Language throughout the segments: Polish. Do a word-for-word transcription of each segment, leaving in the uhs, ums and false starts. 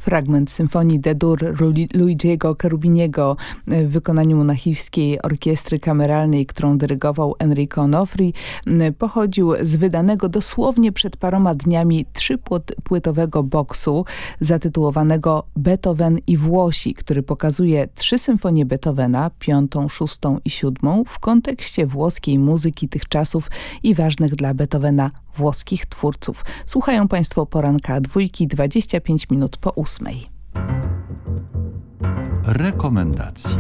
Fragment symfonii D-dur Luigiego Cherubiniego w wykonaniu Monachiwskiej Orkiestry Kameralnej, którą dyrygował Enrico Onofri, pochodził z wydanego dosłownie przed paroma dniami trzypłytowego boksu zatytułowanego Beethoven i Włosi, który pokazuje trzy symfonie Beethovena, piątą, szóstą i siódmą, w kontekście włoskiej muzyki tych czasów i ważnych dla Beethovena włoskich twórców. Słuchają Państwo poranka dwójki, dwadzieścia pięć minut po ósmej. Rekomendacje.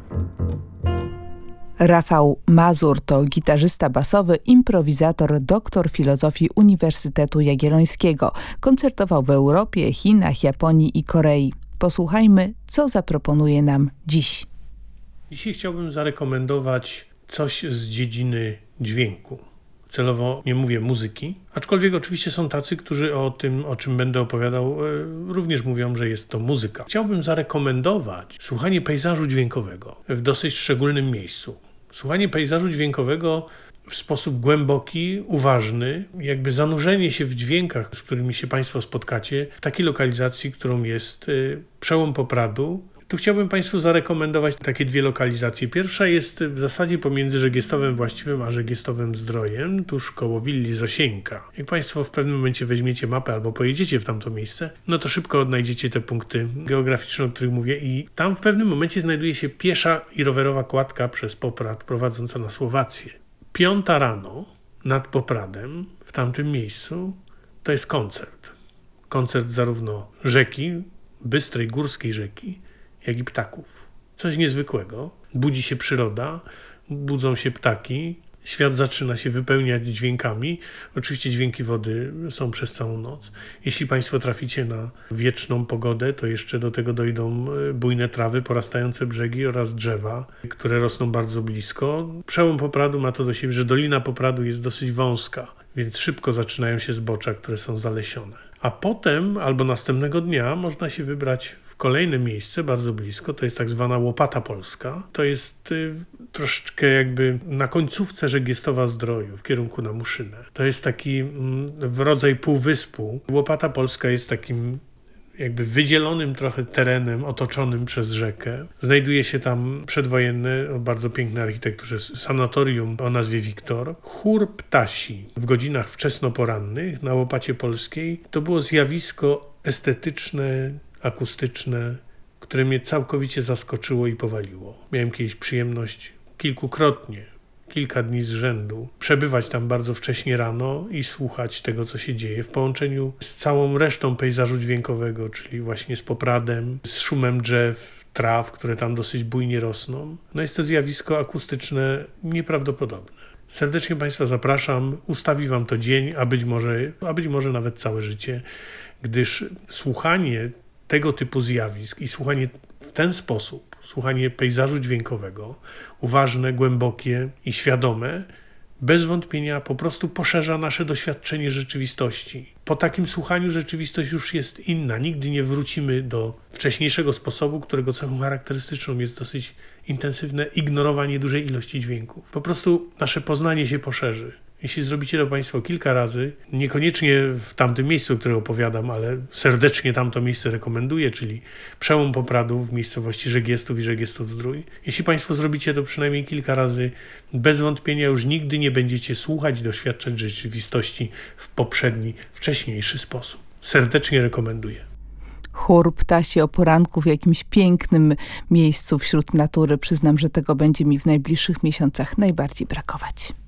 Rafał Mazur to gitarzysta basowy, improwizator, doktor filozofii Uniwersytetu Jagiellońskiego. Koncertował w Europie, Chinach, Japonii i Korei. Posłuchajmy, co zaproponuje nam dziś. Dzisiaj chciałbym zarekomendować coś z dziedziny dźwięku. Celowo nie mówię muzyki, aczkolwiek oczywiście są tacy, którzy o tym, o czym będę opowiadał, również mówią, że jest to muzyka. Chciałbym zarekomendować słuchanie pejzażu dźwiękowego w dosyć szczególnym miejscu. Słuchanie pejzażu dźwiękowego w sposób głęboki, uważny, jakby zanurzenie się w dźwiękach, z którymi się Państwo spotkacie, w takiej lokalizacji, którą jest przełom Popradu. Tu chciałbym Państwu zarekomendować takie dwie lokalizacje. Pierwsza jest w zasadzie pomiędzy Żegiestowem Właściwym a Żegiestowem Zdrojem, tuż koło willi Zosieńka. Jak Państwo w pewnym momencie weźmiecie mapę albo pojedziecie w tamto miejsce, no to szybko odnajdziecie te punkty geograficzne, o których mówię, i tam w pewnym momencie znajduje się piesza i rowerowa kładka przez Poprad prowadząca na Słowację. Piąta rano nad Popradem, w tamtym miejscu, to jest koncert. Koncert zarówno rzeki, bystrej górskiej rzeki, jak i ptaków. Coś niezwykłego. Budzi się przyroda, budzą się ptaki, świat zaczyna się wypełniać dźwiękami. Oczywiście dźwięki wody są przez całą noc. Jeśli Państwo traficie na wieczną pogodę, to jeszcze do tego dojdą bujne trawy, porastające brzegi oraz drzewa, które rosną bardzo blisko. Przełom Popradu ma to do siebie, że Dolina Popradu jest dosyć wąska, więc szybko zaczynają się zbocza, które są zalesione. A potem albo następnego dnia można się wybrać w kolejne miejsce bardzo blisko, to jest tak zwana Łopata Polska. To jest y, troszeczkę jakby na końcówce Żegiestowa Zdroju, w kierunku na Muszynę. To jest taki mm, rodzaj półwyspu. Łopata Polska jest takim jakby wydzielonym trochę terenem otoczonym przez rzekę. Znajduje się tam przedwojenne, o bardzo pięknej architekturze, sanatorium o nazwie Wiktor. Chór ptasi w godzinach wczesnoporannych na Łopacie Polskiej to było zjawisko estetyczne, akustyczne, które mnie całkowicie zaskoczyło i powaliło. Miałem kiedyś przyjemność kilkukrotnie, kilka dni z rzędu, przebywać tam bardzo wcześnie rano i słuchać tego, co się dzieje w połączeniu z całą resztą pejzażu dźwiękowego, czyli właśnie z Popradem, z szumem drzew, traw, które tam dosyć bujnie rosną. No jest to zjawisko akustyczne nieprawdopodobne. Serdecznie Państwa zapraszam, ustawi Wam to dzień, a być może, a być może nawet całe życie, gdyż słuchanie tego typu zjawisk i słuchanie w ten sposób, słuchanie pejzażu dźwiękowego, uważne, głębokie i świadome, bez wątpienia po prostu poszerza nasze doświadczenie rzeczywistości. Po takim słuchaniu rzeczywistość już jest inna. Nigdy nie wrócimy do wcześniejszego sposobu, którego cechą charakterystyczną jest dosyć intensywne ignorowanie dużej ilości dźwięków. Po prostu nasze poznanie się poszerzy. Jeśli zrobicie to Państwo kilka razy, niekoniecznie w tamtym miejscu, o którym opowiadam, ale serdecznie tamto miejsce rekomenduję, czyli przełom Popradów w miejscowości Żegiestów i Żegiestów Zdrój. Jeśli Państwo zrobicie to przynajmniej kilka razy, bez wątpienia już nigdy nie będziecie słuchać i doświadczać rzeczywistości w poprzedni, wcześniejszy sposób. Serdecznie rekomenduję. Chór ptasi o poranku w jakimś pięknym miejscu wśród natury. Przyznam, że tego będzie mi w najbliższych miesiącach najbardziej brakować.